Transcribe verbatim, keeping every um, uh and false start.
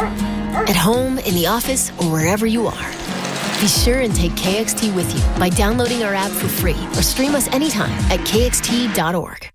At home, in the office, or wherever you are. Be sure and take K X T with you by downloading our app for free or stream us anytime at K X T dot org.